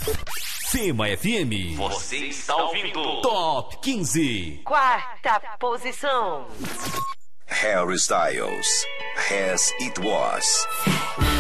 Cima FM. Você está ouvindo Top 15. Quarta posição. Harry Styles, As It Was.